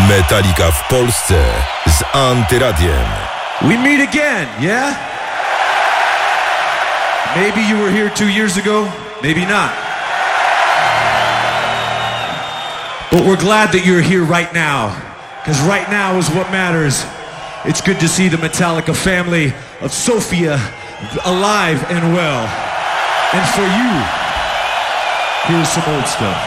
Metallica w Polsce z Antyradiem. We meet again, yeah? Maybe you were here 2 years ago, maybe not. But we're glad that you're here right now, because right now is what matters. It's good to see the Metallica family of Sofia alive and well. And for you, here's some old stuff.